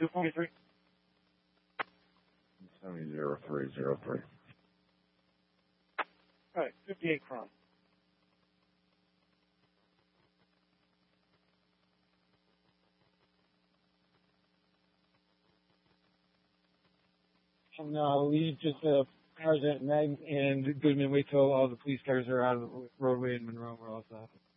243. 70-303. All right, 58 Cron. No, leave just cars at Meg and Goodman. Wait till all the police cars are out of the roadway in Monroe. We're all set.